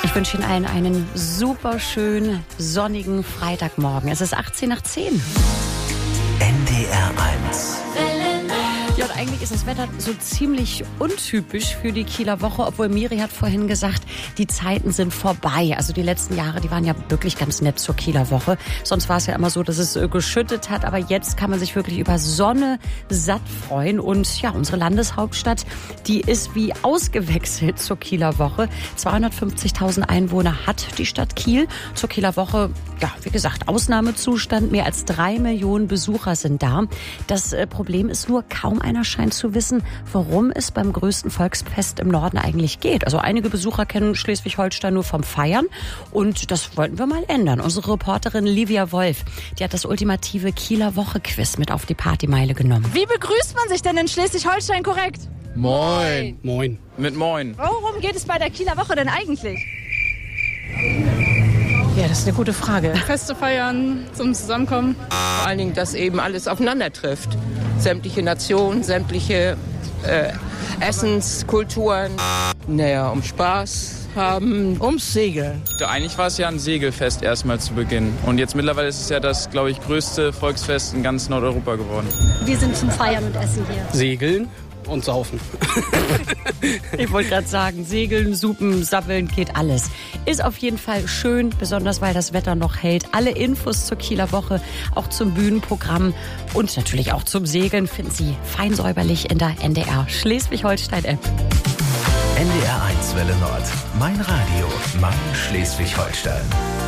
Ich wünsche Ihnen allen einen super schönen, sonnigen Freitagmorgen. Es ist 18 nach 10. NDR 1. Ja, und eigentlich ist das Wetter so ziemlich untypisch für die Kieler Woche, obwohl Miri hat vorhin gesagt, die Zeiten sind vorbei. Also die letzten Jahre, die waren ja wirklich ganz nett zur Kieler Woche. Sonst war es ja immer so, dass es geschüttet hat, aber jetzt kann man sich wirklich über Sonne satt freuen. Und ja, unsere Landeshauptstadt, die ist wie ausgewechselt zur Kieler Woche. 250.000 Einwohner hat die Stadt Kiel. Zur Kieler Woche, ja, wie gesagt, Ausnahmezustand. Mehr als 3 Millionen Besucher sind da. Das Problem ist nur, kaum einer scheint zu wissen, worum es beim größten Volksfest im Norden eigentlich geht. Also einige Besucher kennen Schleswig-Holstein nur vom Feiern und das wollten wir mal ändern. Unsere Reporterin Livia Wolf, die hat das ultimative Kieler Woche-Quiz mit auf die Partymeile genommen. Wie begrüßt man sich denn in Schleswig-Holstein korrekt? Moin. Moin. Mit Moin. Worum geht es bei der Kieler Woche denn eigentlich? Ja, das ist eine gute Frage. Feste feiern, zum Zusammenkommen. Vor allen Dingen, dass eben alles aufeinander trifft. Sämtliche Nationen, sämtliche Essenskulturen. Naja, um Spaß haben. Ums Segeln. Eigentlich war es ja ein Segelfest erstmal zu Beginn. Und jetzt mittlerweile ist es ja das, glaube ich, größte Volksfest in ganz Nordeuropa geworden. Wir sind zum Feiern und Essen hier. Segeln und saufen. Ich wollte gerade sagen, segeln, supen, sabbeln, geht alles. Ist auf jeden Fall schön, besonders weil das Wetter noch hält. Alle Infos zur Kieler Woche, auch zum Bühnenprogramm und natürlich auch zum Segeln finden Sie fein säuberlich in der NDR Schleswig-Holstein-App. NDR 1 Welle Nord. Mein Radio, mein Schleswig-Holstein.